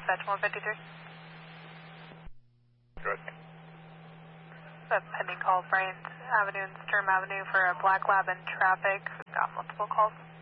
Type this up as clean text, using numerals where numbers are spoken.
dispatch 153. Good. A pending call, Brains Avenue and Sturm Avenue for a black lab in traffic. We've got multiple calls.